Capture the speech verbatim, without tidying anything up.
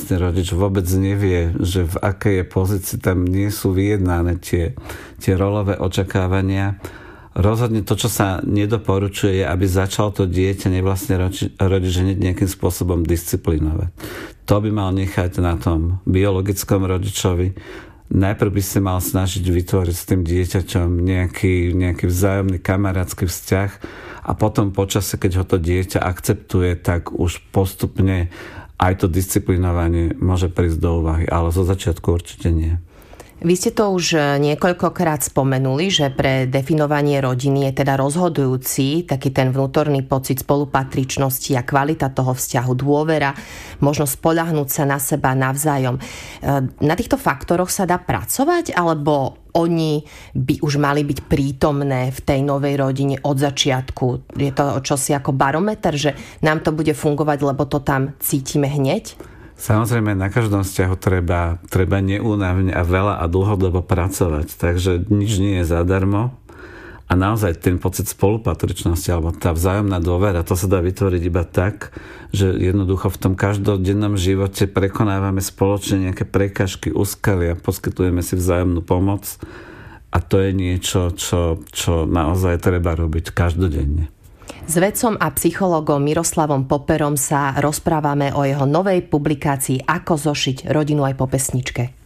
vlastne rodič vôbec nevie, že v akej je pozícii, tam nie sú vyjednané tie, tie rolové očakávania. Rozhodne to, čo sa nedoporučuje, je, aby začal to dieťa nevlastne rodič nejakým spôsobom disciplinovať. To by mal nechať na tom biologickom rodičovi. Najprv by si mal snažiť vytvoriť s tým dieťaťom nejaký, nejaký vzájomný kamarátsky vzťah a potom počase, keď ho to dieťa akceptuje, tak už postupne aj to disciplinovanie môže prísť do úvahy, ale zo začiatku určite nie. Vy ste to už niekoľkokrát spomenuli, že pre definovanie rodiny je teda rozhodujúci taký ten vnútorný pocit spolupatričnosti a kvalita toho vzťahu, dôvera, možnosť spoľahnúť sa na seba navzájom. Na týchto faktoroch sa dá pracovať, alebo oni by už mali byť prítomné v tej novej rodine od začiatku? Je to čosi ako barometer, že nám to bude fungovať, lebo to tam cítime hneď? Samozrejme, na každom vzťahu treba, treba neúnavne a veľa a dlhodobo pracovať, takže nič nie je zadarmo a naozaj ten pocit spolupatričnosti alebo tá vzájomná dôvera, to sa dá vytvoriť iba tak, že jednoducho v tom každodennom živote prekonávame spoločne nejaké prekažky, úskalia, poskytujeme si vzájomnú pomoc a to je niečo, čo, čo naozaj treba robiť každodenne. S vedcom a psychologom Miroslavom Poperom sa rozprávame o jeho novej publikácii Ako zošiť rodinu aj po pesničke.